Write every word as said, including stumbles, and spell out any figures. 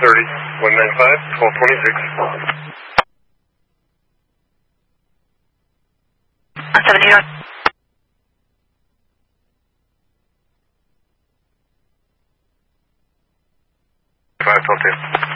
thirty, one nine five, twelve twenty-six. one seventy north. five twelve two.